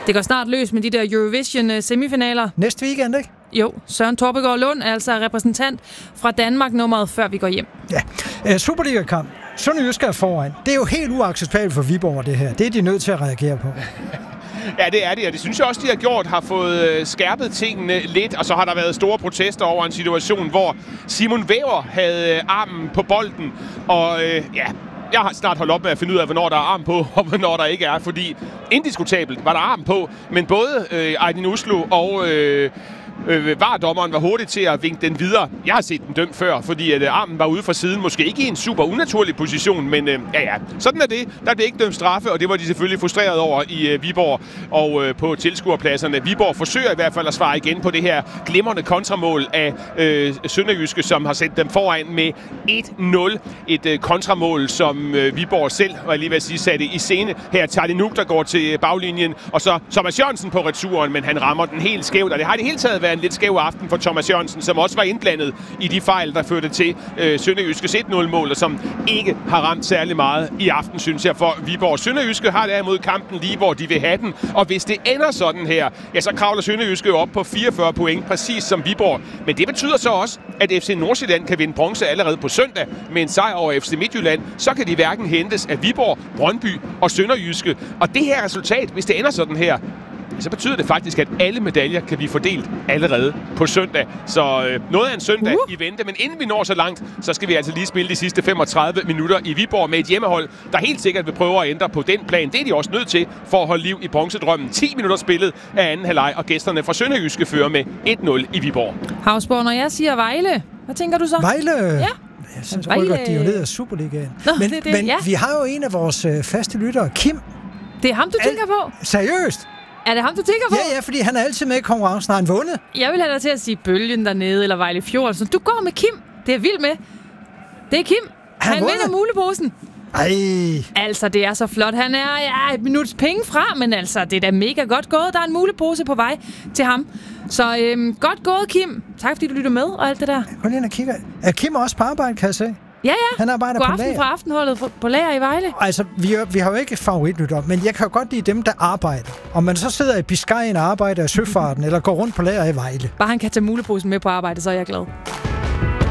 Det går snart løs med de der Eurovision-semifinaler. Næste weekend, ikke? Jo, Søren Torpegaard Lund er altså repræsentant fra Danmark nummeret, før vi går hjem. Ja, Superliga-kamp. Sønderjyske er foran. Det er jo helt uacceptabelt for Viborg, det her. Det er de nødt til at reagere på. Ja, det er det, og det synes jeg også, de har gjort, har fået skærpet tingene lidt, og så har der været store protester over en situation, hvor Simon Væver havde armen på bolden, og jeg har snart holdt op med at finde ud af, hvornår der er arm på, og hvornår der ikke er, fordi indiskutabelt var der arm på, men både Aydin Uslu og VAR-dommeren var hurtig til at vinke den videre. Jeg har set den dømt før, fordi at armen var ude fra siden. Måske ikke i en super unaturlig position, men sådan er det. Der blev ikke dømt straffe, og det var de selvfølgelig frustreret over i Viborg og på tilskuerpladserne. Viborg forsøger i hvert fald at svare igen på det her glimrende kontramål af Sønderjyske, som har sendt dem foran med 1-0. Et kontramål, som Viborg selv, var lige ved at sige, satte i scene. Her Tardinuk, der går til baglinjen, og så Thomas Jørgensen på returen, men han rammer den helt skævt, og det har det hele taget været en lidt skæv aften for Thomas Jørgensen, som også var indblandet i de fejl, der førte til Sønderjyskes 1-0-mål, og som ikke har ramt særlig meget i aften, synes jeg, for Viborg. Sønderjyske har derimod kampen lige, hvor de vil have den, og hvis det ender sådan her, ja, så kravler Sønderjyske op på 44 point, præcis som Viborg. Men det betyder så også, at FC Nordsjælland kan vinde bronze allerede på søndag med en sejr over FC Midtjylland. Så kan de hverken hentes af Viborg, Brøndby og Sønderjyske. Og det her resultat, hvis det ender sådan her, så betyder det faktisk, at alle medaljer kan blive fordelt allerede på søndag. Så noget af en søndag i vente, men inden vi når så langt, så skal vi altså lige spille de sidste 35 minutter i Viborg med et hjemmehold, der helt sikkert vil prøve at ændre på den plan. Det er de også nødt til for at holde liv i bronzedrømmen. 10 minutter spillet af anden halvleg, og gæsterne fra Sønderjyske fører med 1-0 i Viborg. Havsborg, når jeg siger Vejle, hvad tænker du så? Vejle? Ja. Jeg rykker de jo ned af Superligaen. Men vi har jo en af vores faste lyttere, Kim. Det er ham, du tænker på? Seriøst? Er det ham, du tænker på? Ja, fordi han er altid med i konkurrencen, har han vundet. Jeg vil have dig til at sige Bølgen dernede, eller Vejle Fjord. Så du går med Kim. Det er jeg vild med. Det er Kim. Han vinder muleposen. Ej. Altså, det er så flot. Han er et minuts penge fra, men altså, det er da mega godt gået. Der er en mulepose på vej til ham. Så godt gået, Kim. Tak, fordi du lytter med og alt det der. Gå lige ind og kigger. Er Kim også på arbejde, kan jeg se? Ja. Han arbejder på lager. God aften fra Aftenholdet på lager i Vejle. Altså, vi har jo ikke favoritlytter, men jeg kan jo godt lide dem, der arbejder. Om man så sidder i Biscayen og arbejder i søfarten, eller går rundt på lager i Vejle. Bare han kan tage muleposen med på arbejde, så er jeg glad.